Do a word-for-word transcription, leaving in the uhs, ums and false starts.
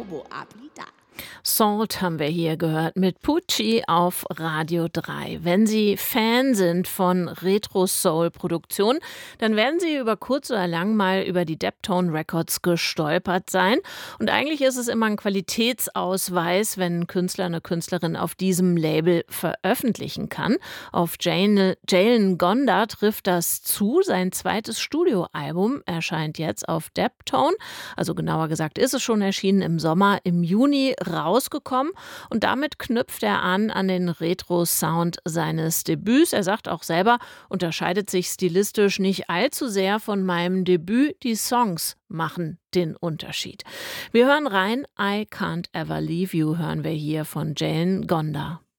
Bobo Ablida. Salt haben wir hier gehört mit Pucci auf Radio drei. Wenn Sie Fan sind von Retro-Soul-Produktionen, dann werden Sie über kurz oder lang mal über die Deptone Records gestolpert sein. Und eigentlich ist es immer ein Qualitätsausweis, wenn ein Künstler, eine Künstlerin auf diesem Label veröffentlichen kann. Auf Jane- Jalen Gonda trifft das zu. Sein zweites Studioalbum erscheint jetzt auf Deptone. Also genauer gesagt ist es schon erschienen im Sommer, im Juni rausgekommen, und damit knüpft er an an den Retro-Sound seines Debüts. Er sagt auch selber, unterscheidet sich stilistisch nicht allzu sehr von meinem Debüt. Die Songs machen den Unterschied. Wir hören rein, I Can't Ever Leave You hören wir hier von Jalen Gonda.